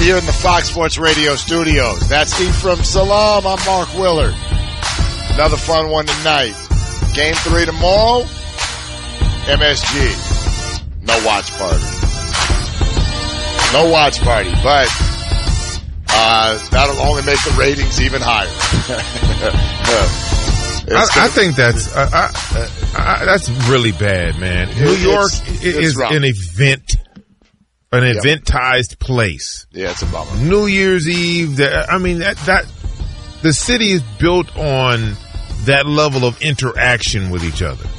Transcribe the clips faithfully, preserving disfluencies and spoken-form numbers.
here in the Fox Sports Radio studios. That's Ephraim Salam. I'm Mark Willard. Another fun one tonight. Game three tomorrow. M S G. No watch party. No watch party, but uh, that'll only make the ratings even higher. I, I think that's uh, I, I, that's really bad, man. New York it's, is it's an event, an yep. eventized place. Yeah, it's a bummer. New Year's Eve. I mean that that the city is built on that level of interaction with each other,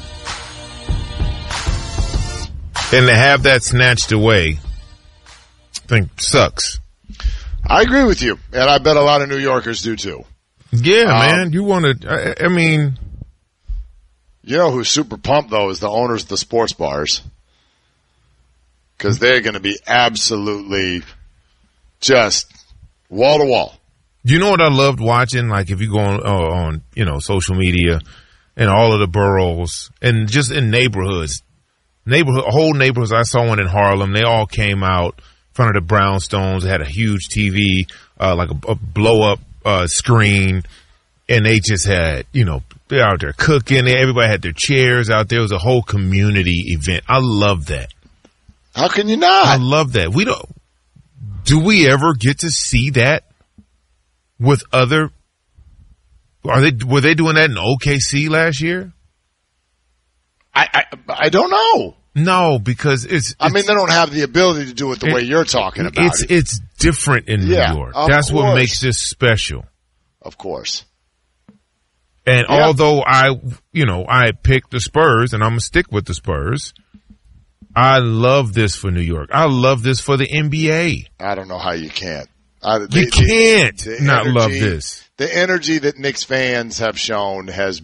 and to have that snatched away, I think sucks. I agree with you, and I bet a lot of New Yorkers do too. Yeah, um, man. You want to, I, I mean. You know who's super pumped, though, is the owners of the sports bars. Because they're going to be absolutely just wall to wall. You know what I loved watching? Like if you go on, uh, on, you know, social media and all of the boroughs and just in neighborhoods, neighborhood, whole neighborhoods. I saw one in Harlem. They all came out in front of the brownstones. They had a huge T V, uh, like a, a blow up. Uh, screen, and they just had, you know, they're out there cooking. Everybody had their chairs out there. It was a whole community event. I love that. How can you not? I love that. We don't. Do we ever get to see that with other? Are they were they doing that in O K C last year? I I, I don't know. No, because it's, it's. I mean, they don't have the ability to do it the it, way you're talking about. It's it. it's different in New yeah, York. That's course. what makes this special. Of course. And yeah. although I, you know, I picked the Spurs, and I'm gonna stick with the Spurs. I love this for New York. I love this for the N B A. I don't know how you can't. I, the, you can't the, the not energy, love this. The energy that Knicks fans have shown has